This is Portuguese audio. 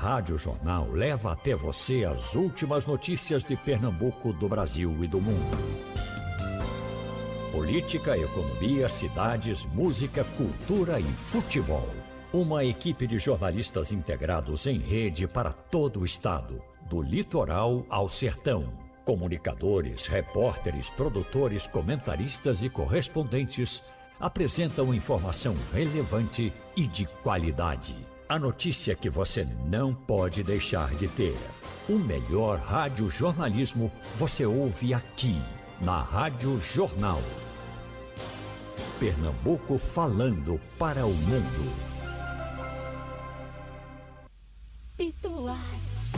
Rádio Jornal leva até você as últimas notícias de Pernambuco, do Brasil e do mundo. Política, economia, cidades, música, cultura e futebol. Uma equipe de jornalistas integrados em rede para todo o estado, do litoral ao sertão. Comunicadores, repórteres, produtores, comentaristas e correspondentes apresentam informação relevante e de qualidade. A notícia que você não pode deixar de ter. O melhor radiojornalismo você ouve aqui, na Rádio Jornal. Pernambuco falando para o mundo.